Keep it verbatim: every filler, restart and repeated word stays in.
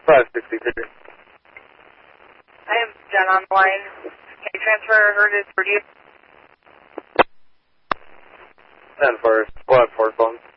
five sixty-two. I am Jen on the line. Can you transfer her to Purdue? ten first. We'll have four phones.